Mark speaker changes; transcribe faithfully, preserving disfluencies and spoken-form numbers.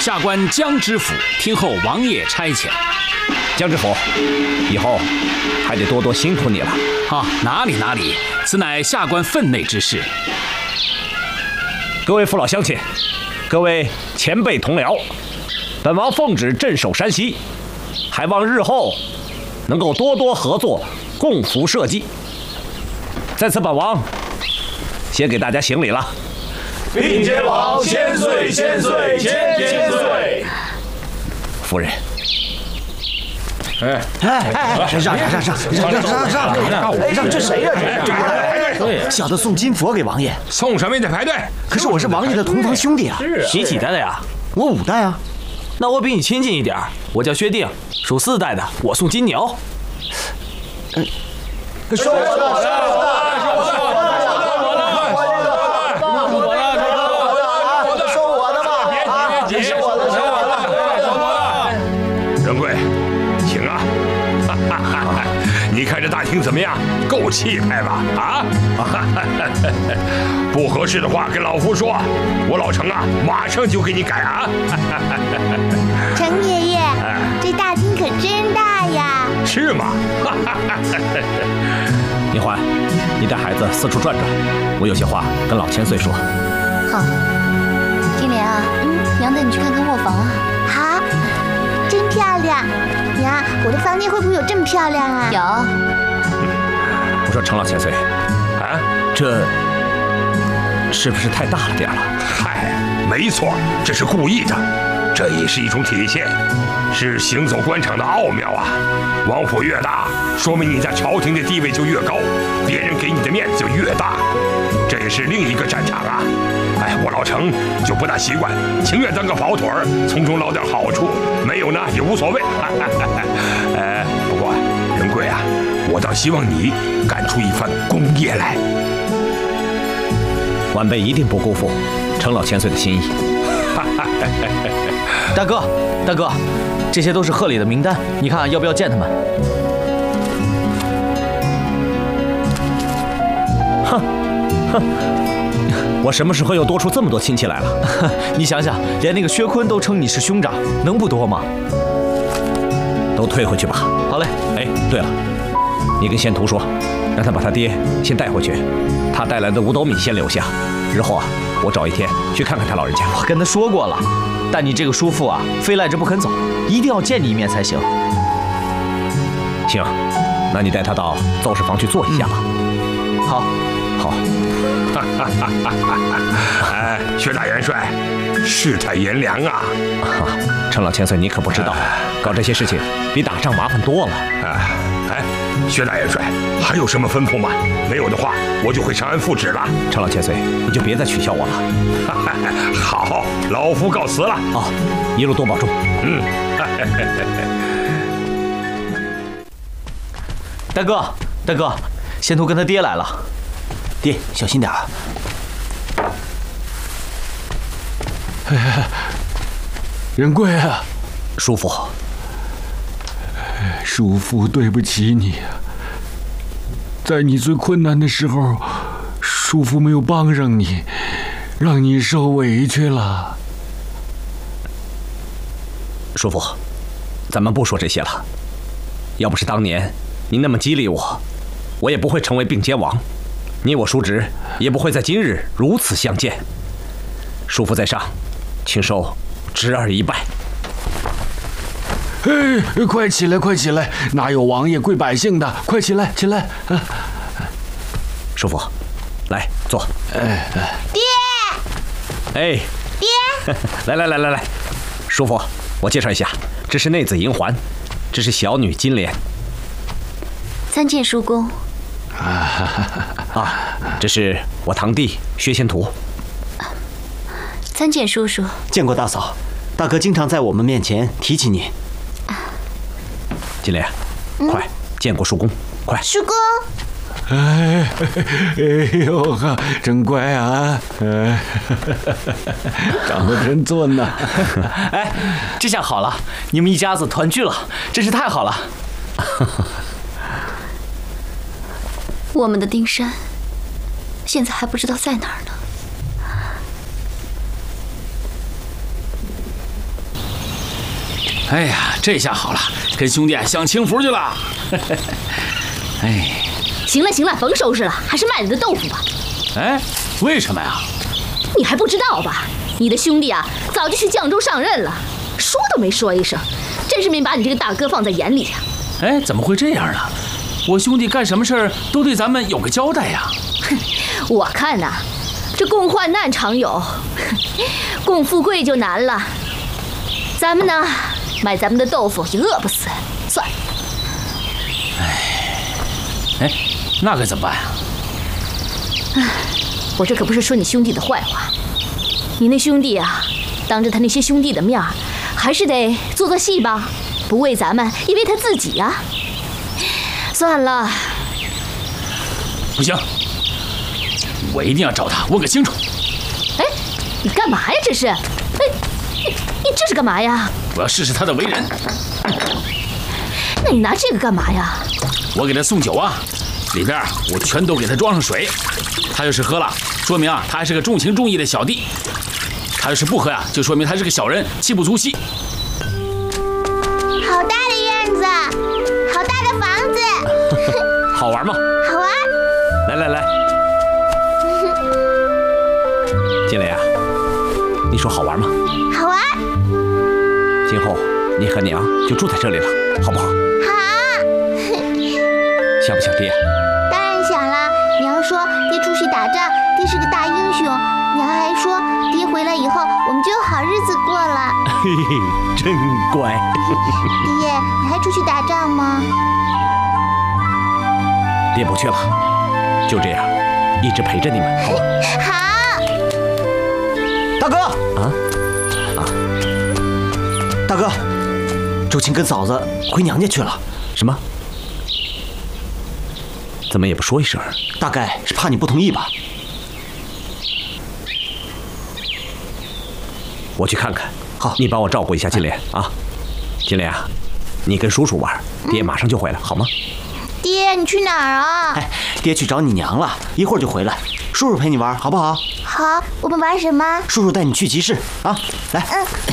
Speaker 1: 下官江知府听候王爷差遣。
Speaker 2: 江知府，以后还得多多辛苦你了。
Speaker 1: 啊，哪里哪里，此乃下官分内之事。
Speaker 2: 各位父老乡亲，各位前辈同僚，本王奉旨镇守山西，还望日后能够多多合作，共扶社稷。在此，本王先给大家行礼了。
Speaker 3: 并肩王千岁千岁千千岁。
Speaker 2: 夫人。
Speaker 4: 哎哎哎！让让让让让让让让！哎，让这谁呀？这小的送金佛给王爷。
Speaker 3: 送什么也得排队。
Speaker 4: 可是我是王爷的同房兄弟啊。
Speaker 5: 你几代的呀？
Speaker 4: 我五代啊。
Speaker 5: 那我比你亲近一点，我叫薛定，属四代的，我送金牛。
Speaker 4: 嗯，
Speaker 3: 收我的，收我的，收我的，收我的，收我的，收我的吧！别急，别急，收我的，收我的，收我的。仁贵，请啊！你看这大厅怎么样？够气派吧？啊！不合适的话跟老夫说，我老程啊，马上就给你改啊！
Speaker 6: 程爷爷，这大厅可真大呀！
Speaker 3: 是吗？
Speaker 2: 林欢，你带孩子四处转转，我有些话跟老千岁说。
Speaker 6: 好。金莲啊，嗯，娘带你去看看卧房啊。好，真漂亮。娘，我的房间会不会有这么漂亮啊？有。
Speaker 2: 我说程老千岁，啊，这是不是太大了点了？
Speaker 3: 嗨，没错，这是故意的，这也是一种体现，是行走官场的奥妙啊。王府越大，说明你在朝廷的地位就越高，别人给你的面子就越大，这也是另一个战场啊。哎，我老程就不大习惯，情愿当个跑腿儿，从中捞点好处，没有呢也无所谓。呃，不过仁贵啊，我倒希望你干出一番功业来。
Speaker 2: 晚辈一定不辜负程老千岁的心意。
Speaker 5: 大哥，大哥，这些都是贺礼的名单，你看要不要见他们？
Speaker 2: 哼哼，我什么时候又多出这么多亲戚来了？
Speaker 5: 你想想，连那个薛坤都称你是兄长，能不多吗？
Speaker 2: 都退回去吧。
Speaker 5: 好嘞。
Speaker 2: 哎，对了，你跟仙徒说，让他把他爹先带回去，他带来的五斗米先留下。日后啊，我找一天去看看他老人家。
Speaker 5: 我跟他说过了，但你这个叔父啊，非赖着不肯走，一定要见你一面才行。
Speaker 2: 行，那你带他到奏事房去坐一下吧。
Speaker 5: 嗯、好，
Speaker 2: 好。
Speaker 3: 哎，薛大元帅，世态炎凉啊！
Speaker 2: 啊，程老千岁，你可不知道，搞这些事情比打仗麻烦多了。
Speaker 3: 哎，哎，薛大元帅，还有什么吩咐吗？没有的话，我就会上安复旨了。
Speaker 2: 程老千岁，你就别再取笑我了。
Speaker 3: 好，老夫告辞了。
Speaker 2: 好，一路多保重。
Speaker 3: 嗯。
Speaker 5: 大哥，大哥，仙徒跟他爹来了。
Speaker 4: 爹，小心点啊！
Speaker 7: 仁贵啊，
Speaker 2: 叔父，
Speaker 7: 叔父对不起你啊，在你最困难的时候，叔父没有帮上你，让你受委屈了。
Speaker 2: 叔父，咱们不说这些了。要不是当年你那么激励我，我也不会成为并肩王。你我叔侄也不会在今日如此相见。叔父在上，请受侄儿一拜。
Speaker 7: 哎，快起来，快起来！哪有王爷跪百姓的？快起来，起来！啊、
Speaker 2: 叔父，来坐。
Speaker 7: 哎哎，
Speaker 6: 爹，
Speaker 2: 哎，
Speaker 6: 爹，
Speaker 2: 来来来来来，叔父，我介绍一下，这是内子银环，这是小女金莲。
Speaker 6: 参见叔公。
Speaker 2: 啊，这是我堂弟薛仙徒。
Speaker 6: 参见叔叔。
Speaker 4: 见过大嫂，大哥经常在我们面前提起你。
Speaker 2: 金莲，嗯、快见过叔公，快！
Speaker 6: 叔公。
Speaker 7: 哎哎呦哈，真乖啊！哎，长得真俊呐！
Speaker 5: 哎，这下好了，你们一家子团聚了，真是太好了。
Speaker 6: 我们的丁山现在还不知道在哪儿呢。
Speaker 1: 哎呀，这下好了，跟兄弟啊享清福去了。哎，
Speaker 8: 行了行了，甭收拾了，还是卖你的豆腐吧。
Speaker 1: 哎，为什么呀？
Speaker 8: 你还不知道吧？你的兄弟啊，早就去绛州上任了，说都没说一声，真是没把你这个大哥放在眼里呀。
Speaker 1: 哎，怎么会这样呢？我兄弟干什么事儿都对咱们有个交代呀。
Speaker 8: 哼，我看呐、啊，这共患难常有，共富贵就难了。咱们呢，卖咱们的豆腐也饿不死，算了。
Speaker 1: 哎，哎，那该怎么办呀？
Speaker 8: 唉，我这可不是说你兄弟的坏话，你那兄弟啊，当着他那些兄弟的面，还是得做做戏吧，不为咱们，也为他自己呀、啊。算了，
Speaker 1: 不行，我一定要找他问个清楚。
Speaker 8: 哎，你干嘛呀？这是？哎，你你这是干嘛呀？
Speaker 1: 我要试试他的为人。
Speaker 8: 那你拿这个干嘛呀？
Speaker 1: 我给他送酒啊，里边我全都给他装上水。他要是喝了，说明啊他还是个重情重义的小弟；他要是不喝呀、啊，就说明他是个小人，气不足惜。
Speaker 6: 好大的院子，好大的房子，
Speaker 2: 好玩吗？
Speaker 6: 好玩。
Speaker 2: 来来来，金莲啊，你说好玩吗？
Speaker 6: 好玩。
Speaker 2: 今后你和娘就住在这里了，好不好？
Speaker 6: 好。
Speaker 2: 想不想爹？
Speaker 6: 当然想了。娘说爹出去打仗，爹是个大英雄。娘还说爹回来以后，我们就有好日子过了。
Speaker 2: 嘿嘿，真乖。
Speaker 6: 爹，你还出去打仗吗？
Speaker 2: 爹不去了，就这样，一直陪着你们，好吗？
Speaker 6: 好。
Speaker 4: 大哥
Speaker 2: 啊啊！
Speaker 4: 大哥，周青跟嫂子回娘家去了。
Speaker 2: 什么？怎么也不说一声？
Speaker 4: 大概是怕你不同意吧。
Speaker 2: 我去看看。
Speaker 4: 好，
Speaker 2: 你帮我照顾一下金莲啊。金莲啊，你跟叔叔玩，爹马上就回来，好吗？
Speaker 6: 爹，你去哪儿啊？
Speaker 4: 哎，爹去找你娘了，一会儿就回来。叔叔陪你玩，好不好？
Speaker 6: 好，我们玩什么？
Speaker 4: 叔叔带你去集市啊，来。
Speaker 6: 嗯。